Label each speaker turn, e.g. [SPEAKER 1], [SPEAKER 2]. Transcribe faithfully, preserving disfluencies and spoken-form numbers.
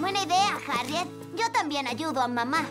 [SPEAKER 1] Buena idea, Harriet. Yo también ayudo a mamá.